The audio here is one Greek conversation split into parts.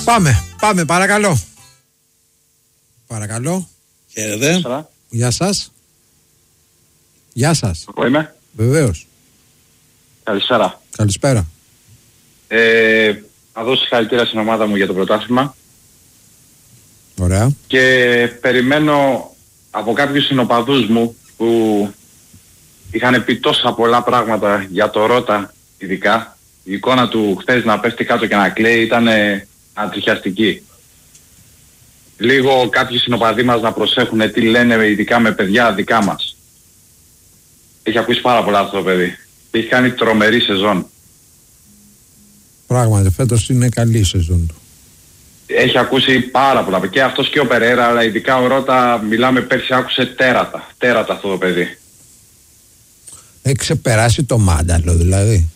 Πάμε, παρακαλώ. Παρακαλώ. Χαίρετε. Γεια σας. Γεια σας. Εγώ είμαι. Βεβαίως. Καλησπέρα. Καλησπέρα. Θα δώσω συγχαρητήρια στην ομάδα μου για το πρωτάθλημα. Ωραία. Και περιμένω από κάποιους συνοπαδούς μου που είχαν πει τόσα πολλά πράγματα για το Ρώτα ειδικά. Η εικόνα του χθες να πέφτει κάτω και να κλαίει ήταν ανατριχιαστική. Λίγο κάποιοι συνοπαδοί μας να προσέχουν τι λένε ειδικά με παιδιά δικά μας. Έχει ακούσει πάρα πολλά αυτό το παιδί. Και έχει κάνει τρομερή σεζόν. Πράγματι, φέτος είναι καλή η σεζόν του. Έχει ακούσει πάρα πολλά. Και αυτός και ο Περέρα, αλλά ειδικά ο Ρώτα, μιλάμε πέρσι, άκουσε τέρατα. Τέρατα αυτό το παιδί. Έχει ξεπεράσει το Μάνταλο δηλαδή.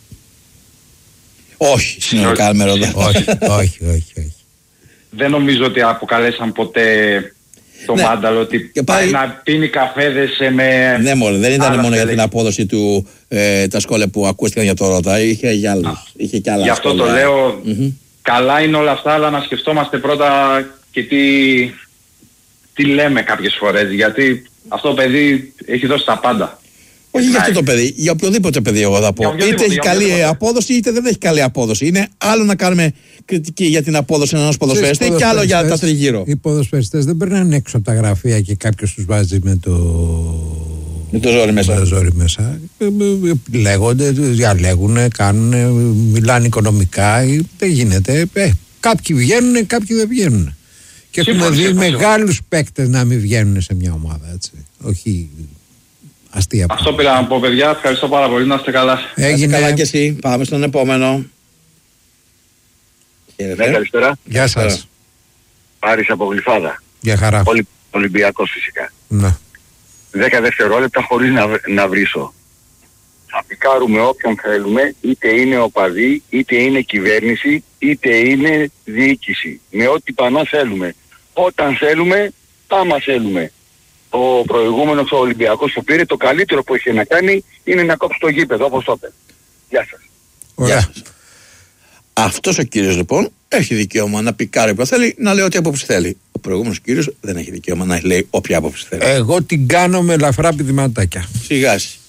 Όχι, συνολικά με ρωτά. όχι. Δεν νομίζω ότι αποκαλέσαν ποτέ το Μάνταλο ότι πάει να πίνει καφέδες με... Ναι, μόλι, δεν ήταν μόνο για την απόδοση απόδοση του τα σχόλια που ακούστηκαν για το Ρώτα. Είχε για άλλους. Είχε και άλλα. Γι' αυτό σχόλια. το λέω. Καλά είναι όλα αυτά, αλλά να σκεφτόμαστε πρώτα και τι λέμε κάποιες φορές. Γιατί αυτό το παιδί έχει δώσει τα πάντα. Όχι για αυτό το παιδί, για οποιοδήποτε παιδί εγώ θα πω. Είτε έχει καλή απόδοση είτε δεν έχει καλή απόδοση. Είναι άλλο να κάνουμε κριτική για την απόδοση ενός ποδοσφαιριστή και άλλο για τα τριγύρω. Οι ποδοσφαιριστές δεν περνάνε έξω από τα γραφεία και κάποιος τους βάζει με το ζόρι μέσα. Λέγονται, διαλέγουν, κάνουν, μιλάνε οικονομικά. Δεν γίνεται. Κάποιοι βγαίνουν, κάποιοι δεν βγαίνουν. Και έχουμε δει μεγάλους παίκτες να μην βγαίνουν σε μια ομάδα. Έτσι. Όχι αστεία. Αυτό πήρα να πω, παιδιά. Ευχαριστώ πάρα πολύ. Να είστε καλά. Έγινε. Καλά και εσύ. Πάμε στον επόμενο. Ναι, καλησπέρα. Γεια σας. Πάρης από Γλυφάδα. Γεια χαρά. Ολυμπιακός φυσικά. Ναι. 10 δευτερόλεπτα χωρίς να βρίσω. Θα πικάρουμε όποιον θέλουμε, είτε είναι οπαδί, είτε είναι κυβέρνηση, είτε είναι διοίκηση. Με ό,τι πανά θέλουμε. Όταν θέλουμε, άμα θέλουμε. Ο προηγούμενος ο Ολυμπιακός που πήρε, το καλύτερο που είχε να κάνει είναι να κόψει το γήπεδο, όπως το είπε. Γεια σας. Ωραία. Αυτός ο κύριος λοιπόν έχει δικαίωμα να πικάρει όποια θέλει, να λέει ό,τι άποψη θέλει. Ο προηγούμενος κύριος δεν έχει δικαίωμα να λέει όποια άποψη θέλει. Εγώ την κάνω με ελαφρά πηδηματάκια. Σιγά.